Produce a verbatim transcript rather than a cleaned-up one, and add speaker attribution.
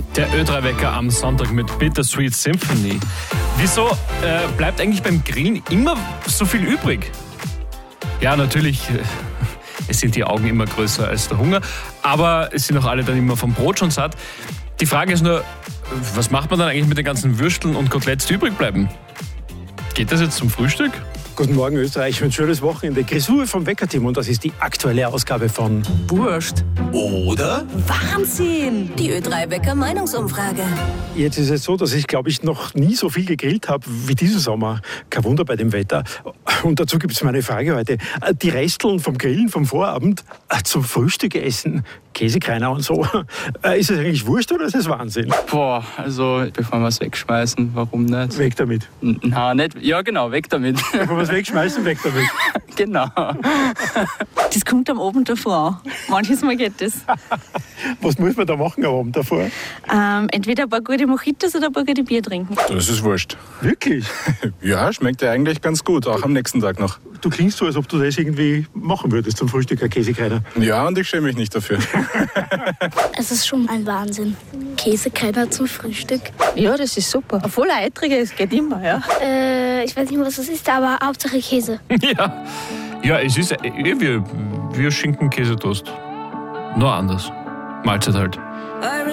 Speaker 1: Der Ö drei Wecker am Sonntag mit Bittersweet Symphony. Wieso äh, bleibt eigentlich beim Grillen immer so viel übrig? Ja, natürlich, äh, es sind die Augen immer größer als der Hunger, aber es sind auch alle dann immer vom Brot schon satt. Die Frage ist nur, was macht man dann eigentlich mit den ganzen Würsteln und Koteletts, die übrig bleiben? Geht das jetzt zum Frühstück?
Speaker 2: Guten Morgen Österreich, ein schönes Wochenende. Grisur vom Weckerteam und das ist die aktuelle Ausgabe von Wurst.
Speaker 3: Oder?
Speaker 4: Wahnsinn! Die Ö drei Wecker Meinungsumfrage.
Speaker 2: Jetzt ist es so, dass ich, glaube ich, noch nie so viel gegrillt habe wie diesen Sommer. Kein Wunder bei dem Wetter. Und dazu gibt es meine Frage heute. Die Resteln vom Grillen vom Vorabend zum Frühstück essen, Käsekreiner und so. Ist es eigentlich Wurst oder ist es Wahnsinn?
Speaker 5: Boah, also bevor wir es wegschmeißen, warum nicht?
Speaker 2: Weg damit.
Speaker 5: Na, nicht. Ja, genau, weg damit.
Speaker 2: Bevor wir es wegschmeißen, weg damit.
Speaker 5: Genau.
Speaker 6: Das kommt am Abend davor. Manches Mal geht das.
Speaker 2: Was muss man da machen am Abend davor?
Speaker 6: Ähm, entweder ein paar gute Mojitos oder ein paar gute Bier trinken.
Speaker 7: Das ist wurscht.
Speaker 2: Wirklich?
Speaker 7: Ja, schmeckt ja eigentlich ganz gut, auch am nächsten Tag noch.
Speaker 2: Du klingst so, als ob du das irgendwie machen würdest zum Frühstück, ein Käsekreiner.
Speaker 7: Ja, und ich schäme mich nicht dafür.
Speaker 8: Es ist schon ein Wahnsinn. Käsekreiner zum Frühstück.
Speaker 6: Ja, das ist super. Voll eitrige, es geht immer, ja.
Speaker 8: Äh, ich weiß nicht, was das ist, aber Hauptsache Käse.
Speaker 1: Ja, ja, es ist eh wie, wie Schinken-Käsetoast. Nur anders. Mahlzeit halt.